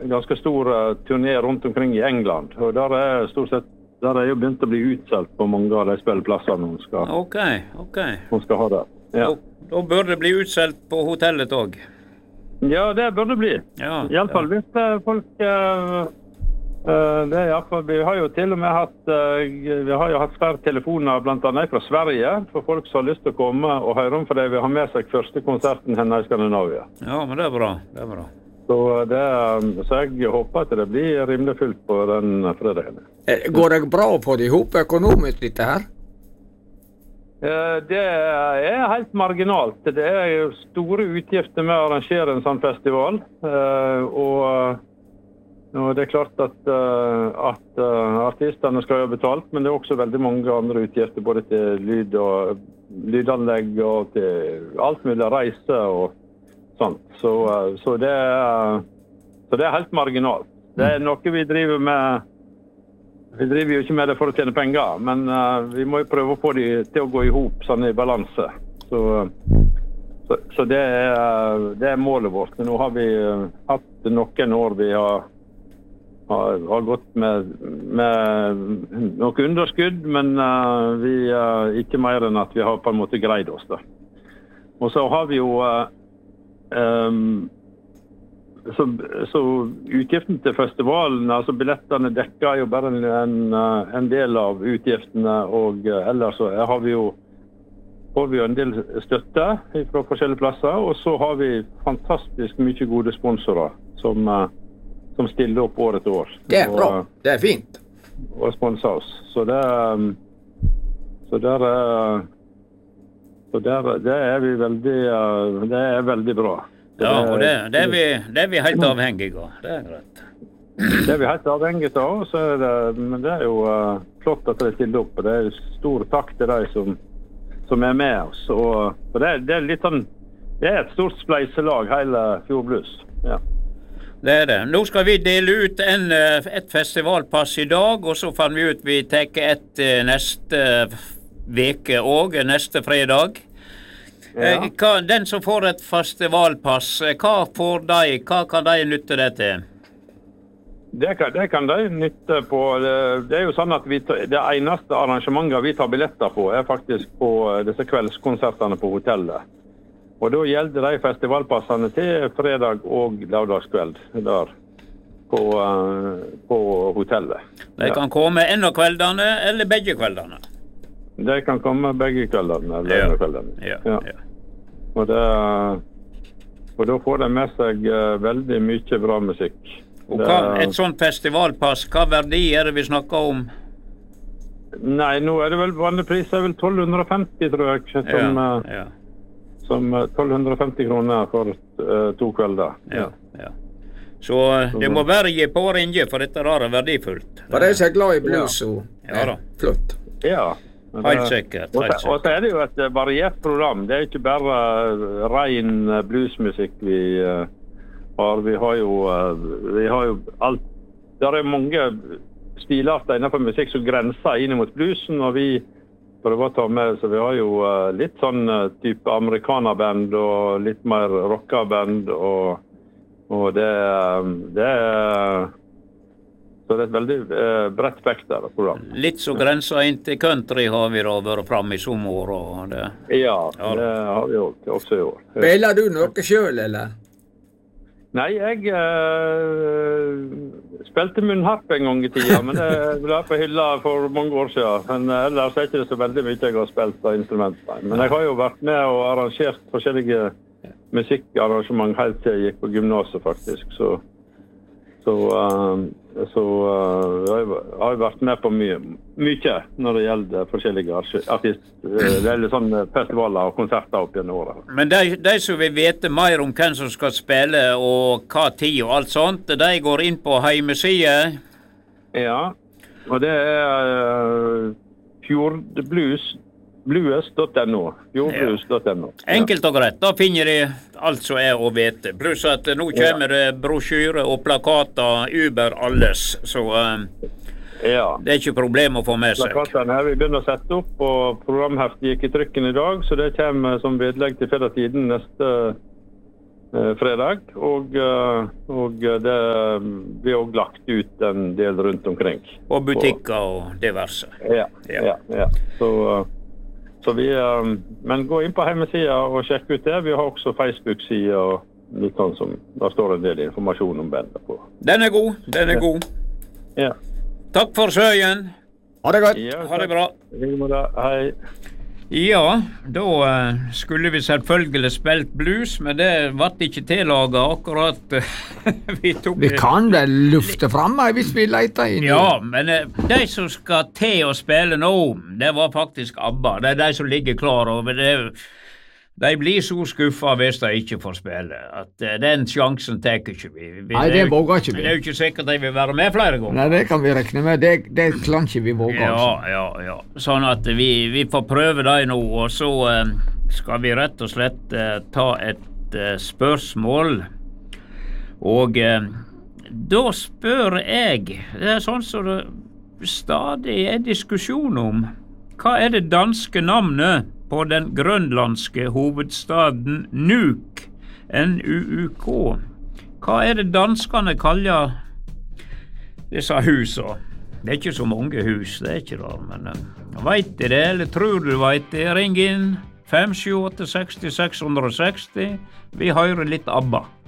ganske stor turné rundt omkring I England. Og der stort sett der jo begynt å bli utsolgt på mange av de spilleplassene hun skal ha der. Ja. Da bør det bli utsolgt på hotellet også. Ja, det bør det bli. Ja, I alle fall hvis folk... det I alle fall, vi har jo til og med hatt flere telefoner, blant annet fra Sverige, for folk som har lyst til å komme og høre om, fordi vi har med seg første konserten henne I Skandinavia. Ja, men det bra. Så jeg håper at det blir rimelig fullt på den fredagen. Går det bra å få det ihop økonomisk, dette her? Det helt marginalt. Det jo store utgifter med å arrangere en sånn festival. Og det klart at artistene skal jo betalt, men det også veldig mange andre utgifter, både til lyd og lydanlegg og til alt mulig reise og sånt. Så det helt marginalt. Det noe vi driver med. Vi driver jo ikke med det for å tjene penger, men vi må jo prøve å få de til å gå ihop sånn I balanse. Så det målet vårt. Nå har vi hatt noen år vi har gått med noe underskudd, men vi ikke mer enn at vi har på en måte greid oss da. Og så har vi jo så utgiften til festivalen, altså billettene dekker jo bare en del av utgiftene, og ellers så får vi jo en del støtte fra forskjellige plasser, og så har vi fantastisk mye gode sponsorer som stiller opp år etter år. Det bra, det fint. Og sponser oss. Så det vi veldig, det veldig bra. Ja, og det vi helt avhengige av. Det greit. Det vi helt avhengige av, men det jo flott at de stiller opp, og det stor takk til de som med oss. Og det litt sånn, det et stort spleiselag, hele Fjord Blues. Ja. Det det. Nå skal vi dele ut et festivalpass I dag, og så får vi ut vi tar et neste veke også, neste fredag. Ja. Den som får et festivalpass, hva kan de nytte det til? Det kan de nytte på. Det jo sånn at det eneste arrangementet vi tar billetter på faktisk på disse kveldskonsertene på hotellet. Og da gjelder de festivalpassene til fredag og lørdagskveld der på hotellet. De kan komme en av kveldene eller begge kveldene? De kan komme begge kveldene eller en av kveldene. Ja. Og da får de med seg veldig mye bra musikk. Og et sånt festivalpass, hva verdi det vi snakker om? Nei, nå det vel vanlig pris, det vel 1250 tror jeg, som 1250 kroner for 2 kvelder. Ja. Så det må være gi på ringe, for dette er verdifullt. For det så glad I blues og flott. Ja. Helt sikkert. Og så det jo et variert program. Det ikke bare ren bluesmusikk vi har. Vi har jo alt. Det mange stilarter innenfor musikk som grenser inn mot bluesen, og vi prøver å ta med, så vi har jo litt sånn type amerikanerband og litt mer rockaband, og det så det et veldig bredt spekter program. Litt så grenser inn til country har vi da vært frem I sommer og det. Ja, det har vi også I år. Spiller du noe selv, eller? Nei, jeg spilte munnharp en gang I tida, men det ble på hylla for mange år siden. Men ellers ikke det så veldig mye jeg har spilt av instrumenter. Men jeg har jo vært med og arrangert forskjellige musikkarrangement helt til jeg gikk på gymnaset faktisk, så jeg har vært med på mye når det gjelder forskjellige eller sånne festivaler og konserter opp gjennom året. Men de som vil vite mer om hvem som skal spille og hva tid og alt sånt, de går inn på hjemmesiden? Ja, og det fjordblues.no. Fjordblues.no. Enkelt og greit, da finner de alt som å vite. Pluss at nå kommer det brosjyre og plakater über alles, så det ikke problem å få med seg. Plakatene vi begynner å sette opp, og programheftet gikk I trykken I dag, så det kommer som vedlegg til Fedretiden fredag, og det blir også lagt ut en del rundt omkring. Og butikker og diverse. Ja. Så vi, men gå inn på hjemmesiden og sjekk ut det. Vi har også Facebook-siden og litt sånn som, der står en del informasjon om bandet på. Den er god. Ja. Takk for søyen. Ha det godt. Ja, Ha det bra. Hei. Ja, da skulle vi selvfølgelig spilt blues, men det ble ikke tillaget akkurat. Vi kan vel lufte frem hvis vi leter inn. Ja, men de som skal til å spille nå, det var faktisk ABBA. Det er de som ligger klar over det. De blir så skuffet hvis de ikke får spille. At den sjansen tar ikke vi. Nei, det våger ikke vi. Det er jo ikke sikkert de vil være med flere ganger. Nei, det kan vi rekne med. Det kan ikke vi våge. Ja. Sånn at vi får prøve det nå, og så skal vi rett og slett ta et spørsmål. Og da spør jeg, det er sånn som det stadig er diskusjon om, hva er det danske navnet på den grønlandske hovedstaden Nuuk, N-U-U-K? Hva er det danskene kaller disse husene? Det er ikke så mange hus, det er ikke det, men vet de det, eller tror du vet det? Ring inn 578 60 660. Vi hører litt ABBA.